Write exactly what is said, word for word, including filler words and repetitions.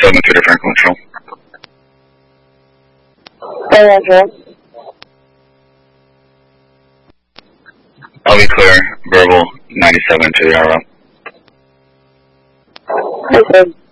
seven to different control. Hey, Andrew. I'll be clear, verbal ninety-seven to the R O. Okay.